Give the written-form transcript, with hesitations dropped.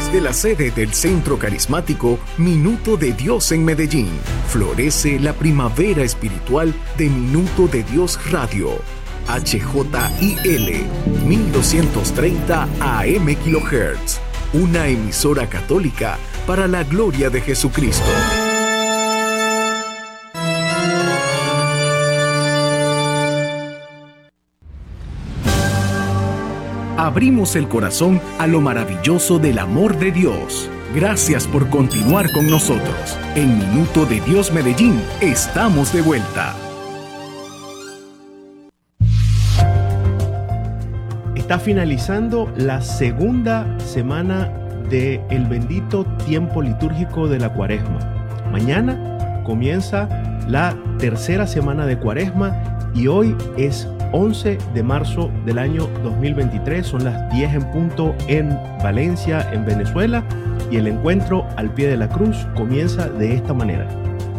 Desde la sede del Centro Carismático Minuto de Dios en Medellín, florece la primavera espiritual de Minuto de Dios Radio. HJIL 1230 AM kHz, una emisora católica para la gloria de Jesucristo. Abrimos el corazón a lo maravilloso del amor de Dios. Gracias por continuar con nosotros. En Minuto de Dios Medellín, estamos de vuelta. Está finalizando la segunda semana del bendito tiempo litúrgico de la Cuaresma. Mañana comienza la tercera semana de Cuaresma y hoy es 11 de marzo del año 2023, son las 10 en punto en Valencia, en Venezuela, y el encuentro al pie de la cruz comienza de esta manera.